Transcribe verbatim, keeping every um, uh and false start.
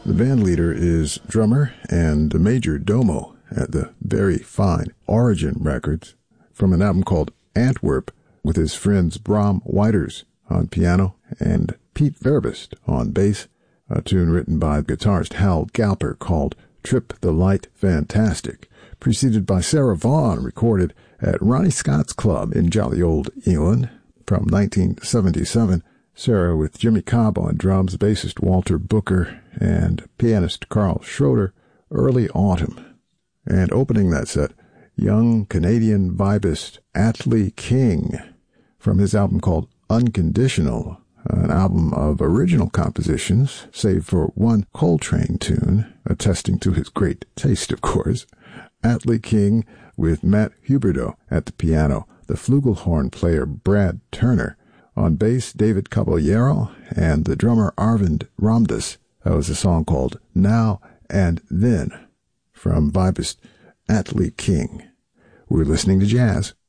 The band leader is drummer and major domo at the very fine Origin Records, from an album called Antwerp, with his friends Bram Whiters on piano and Pete Verbist on bass, a tune written by guitarist Hal Galper called Trip the Light Fantastic, preceded by Sarah Vaughan, recorded at Ronnie Scott's Club in jolly old England from nineteen seventy-seven. Sarah with Jimmy Cobb on drums, bassist Walter Booker, and pianist Carl Schroeder, Early Autumn. And opening that set, young Canadian vibist Atlee King from his album called Unconditional, an album of original compositions, save for one Coltrane tune, attesting to his great taste, of course. Atlee King with Matt Huberdeau at the piano, the flugelhorn player Brad Turner, on bass David Caballero, and the drummer Arvind Ramdas. That was a song called Now and Then from vibist Atlee King. We're listening to jazz.